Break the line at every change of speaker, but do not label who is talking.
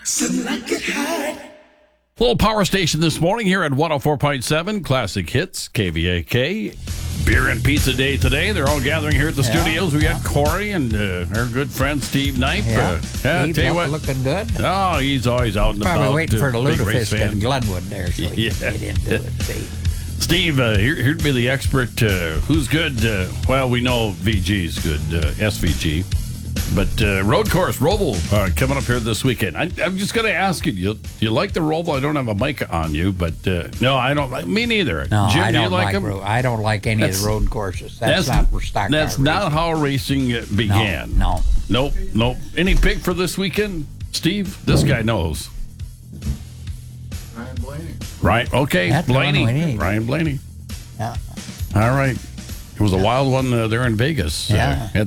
Something like it hard.
Little power station this morning here at 104.7 Classic Hits, KVAK. Beer and Pizza Day today. They're all gathering here at the studios. We got Corey and our good friend Steve Knipe.
Steve,
tell you what.
looking good.
Oh, he's always out and
Probably
about.
waiting for the
Big race
lutefisk
fan.
in Glenwood there, so he can get into it. See.
Steve, here'd be the expert. Who's good? Well, we know VG's good, SVG. But road course, Roval, coming up here this weekend. I'm just going to ask you, you like the Roval? I don't have a mic on you, but no, I don't. Me neither.
No,
Jim,
I
do you
don't
like them?
I don't like any of the road courses. That's not for stock car
That's not
racing.
how racing began.
No.
Nope. Any pick for this weekend, Steve? This guy knows.
Ryan Blaney.
Right. Okay.
That's the one we
Blaney.
need.
Ryan Blaney.
Yeah.
All right. It was a wild one there in Vegas.
Yeah.
Had